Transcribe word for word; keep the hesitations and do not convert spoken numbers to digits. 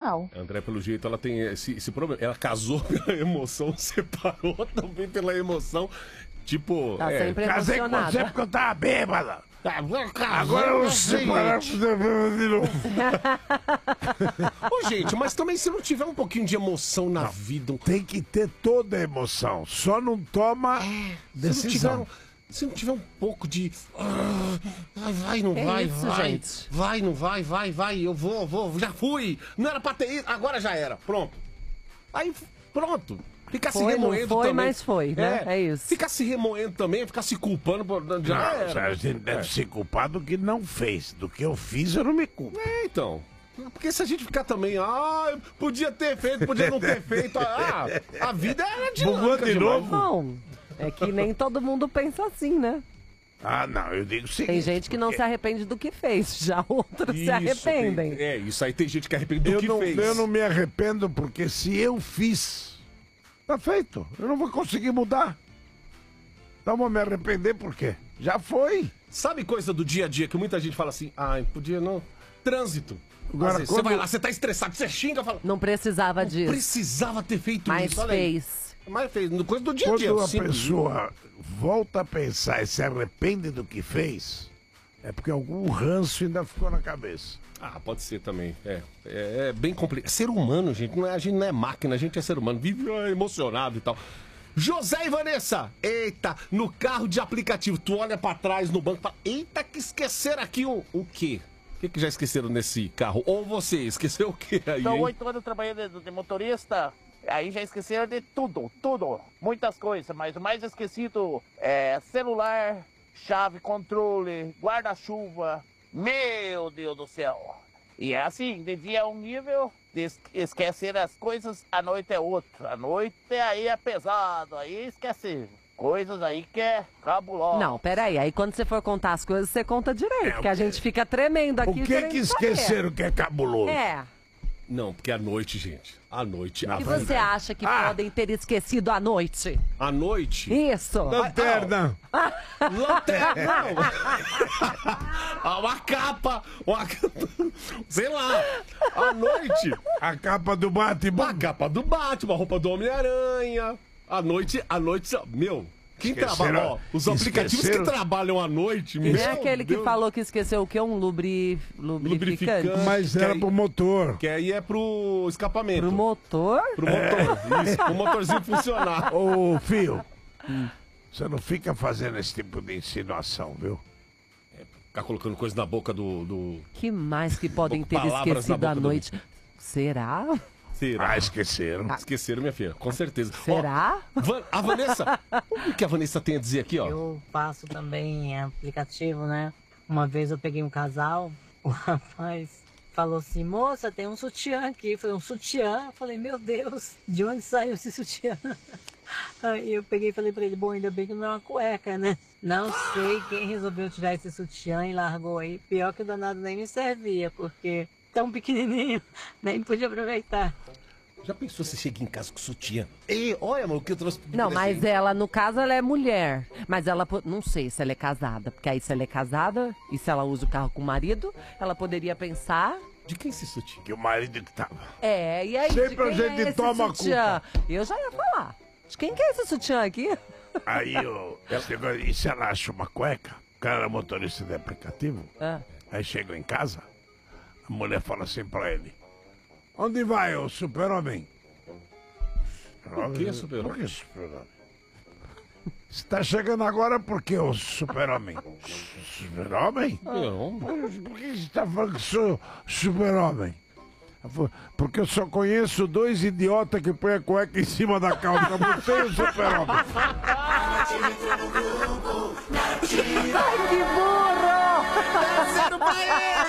emocional. André, pelo jeito, ela tem esse, esse problema. Ela casou pela emoção, separou também pela emoção. Tipo, Tá é, sempre Casei com emocionada. você porque eu tava bêbada. Agora Agora eu separamos de novo. Ô, gente, mas também se não tiver um pouquinho de emoção na vida... um- Tem que ter toda a emoção. Só não toma Se não, decisão. tiver, se não tiver um pouco de... ah, Vai, vai, não Que vai, isso, vai. gente? Vai, não vai, vai, vai. Eu vou, vou, já fui. Não era pra ter ido, agora já era. Pronto. Aí, pronto. Ficar se Foi, não remoendo foi, também. mas foi, né? É isso. Ficar se remoendo também, ficar se culpando. Por... Já Não, era. a gente deve se culpar do que não fez. Do que eu fiz, eu não me culpo. É, então. Porque se a gente ficar também, ah, podia ter feito, podia não ter feito. Ah, a vida é dinâmica Bugou de demais. novo? Não, é que nem todo mundo pensa assim, né? Ah, não, eu digo o seguinte. Tem gente que não porque se arrepende do que fez, já outros se Isso, arrependem. tem- é, isso aí tem gente que arrepende do eu que não, fez. eu não me arrependo porque se eu fiz, tá feito. Eu não vou conseguir mudar. Então vou me arrepender por quê? Já foi. Sabe coisa do dia a dia que muita gente fala assim, ai, podia não... Trânsito. Agora, Às vezes, Você quando- vai lá, você tá estressado, você xinga, fala... Não precisava disso, Precisava ter feito mas isso, olha aí. fez. Mas fez, coisa do dia a dia. Quando a simples. pessoa volta a pensar e se arrepende do que fez, é porque algum ranço ainda ficou na cabeça. Ah, pode ser também. É, é, é bem complicado. Ser humano, gente, não é, a gente não é máquina, a gente é ser humano. Vive ah, emocionado e tal. José e Vanessa, eita, no carro de aplicativo, tu olha pra trás no banco e fala, eita, que esqueceram aqui o, o quê? O que, que já esqueceram nesse carro? Ou você, esqueceu o quê aí, Estou hein? oito anos trabalhando de, de motorista, aí já esqueceram de tudo, tudo, muitas coisas, mas o mais esquecido é celular, chave, controle, guarda-chuva, meu Deus do céu. E é assim, de dia é um nível, de es- esquecer as coisas, à noite é outro. À noite aí é pesado, aí esquece coisas aí que é cabuloso. Não, peraí, aí quando você for contar as coisas, você conta direito, porque a gente fica tremendo aqui. O que querendo que saber. esqueceram que é cabuloso? É, Não, porque à noite, gente, à noite... o à que noite- você acha que Ah. podem ter esquecido à noite? À noite... Isso. Lanterna. Lanterna, não. Ah, uma capa, uma... sei lá, à noite... A capa do A Batman. capa do Batman, a roupa do Homem-Aranha. À noite, à noite, meu, quem Esqueceram- trabalha, ó, os aplicativos esqueceram- que trabalham à noite, meu Não é aquele que Deus. falou que esqueceu o quê? Um lubri... lubrificante? Lubrificante. Mas que era aí- pro motor. Que aí é pro escapamento. Pro motor? Pro motor, isso, pro motorzinho funcionar. Ô, Fio, você não fica fazendo esse tipo de insinuação, viu? Ficar colocando coisa na boca do... do... Que mais que podem ter Palavras na esquecido boca à do noite? Será? Será? Ah, esqueceram. Esqueceram, minha filha, com certeza. Será? Ó, Van- a Vanessa, o que a Vanessa tem a dizer aqui, ó? Eu passo também em aplicativo, né? Uma vez eu peguei um casal, o rapaz falou assim, moça, tem um sutiã aqui. Eu falei, um sutiã? Eu falei, meu Deus, de onde saiu esse sutiã? Aí eu peguei e falei pra ele, bom, ainda bem que não é uma cueca, né? Não sei quem resolveu tirar esse sutiã e largou aí. Pior que o danado nem me servia, porque tão pequenininho, nem pude aproveitar. Já pensou se chega em casa com sutiã? Ei, olha, mano, o que eu trouxe pro Não, mas presente. ela, no caso, ela é mulher. Mas ela, po- não sei se ela é casada. Porque aí se ela é casada e se ela usa o carro com o marido, ela poderia pensar... De quem é esse sutiã? Que o marido que tava. É, e aí, Sempre de quem a gente é esse toma a sutiã? Eu já ia falar. De quem que é esse sutiã aqui? Aí eu, esse negócio- e se ela acha uma cueca? O cara era motorista de aplicativo. Ah. Aí chegou em casa, a mulher fala assim pra ele: onde vai, ô super-homem? Por que, super-homem? Por que super-homem? Você tá chegando agora por que, ô super-homem? Super-homem? Não. Por que você tá falando que sou super-homem? Ela falou, porque eu só conheço dois idiotas que põem a cueca em cima da calça. Você e o super-homem. Ai, que burro! Zero pra ele!